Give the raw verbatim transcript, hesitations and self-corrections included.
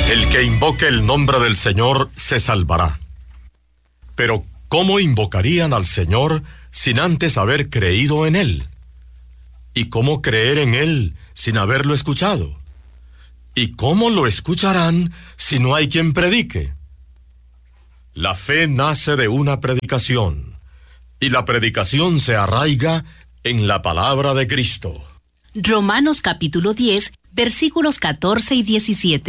El que invoque el nombre del Señor se salvará. Pero, ¿cómo invocarían al Señor sin antes haber creído en Él? ¿Y cómo creer en Él sin haberlo escuchado? ¿Y cómo lo escucharán si no hay quien predique? La fe nace de una predicación, y la predicación se arraiga en la palabra de Cristo. Romanos capítulo diez, versículos catorce y diecisiete.